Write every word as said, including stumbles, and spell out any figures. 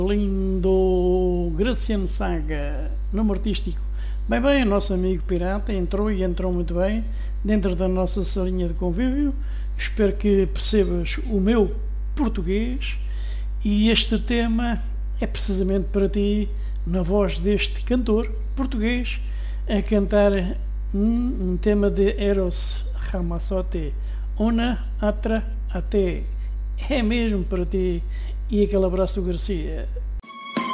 Lindo Graciano Saga, nome artístico. Bem, bem, o nosso amigo pirata entrou e entrou muito bem dentro da nossa salinha de convívio. Espero que percebas o meu português e este tema é precisamente para ti, na voz deste cantor português, a cantar um, um tema de Eros Ramazzotti, Una Atra Ate. É mesmo para ti. E aquele abraço do Garcia.